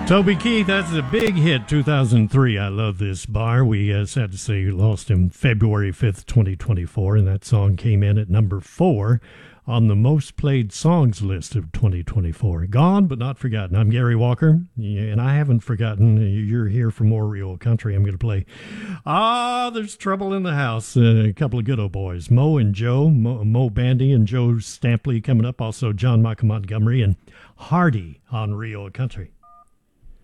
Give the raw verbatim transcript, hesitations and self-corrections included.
Toby Keith, that's a big hit, two thousand three. I love this bar. We uh, sad to say we lost him February fifth, twenty twenty-four, and that song came in at number four on the most played songs list of twenty twenty-four. Gone but not forgotten. I'm Gary Walker, and I haven't forgotten. You're here for more real country. I'm going to play Ah, There's Trouble in the House. Uh, a couple of good old boys, Mo and Joe, Mo, Mo Bandy and Joe Stampley coming up. Also John Michael Montgomery and Hardy on Real Country.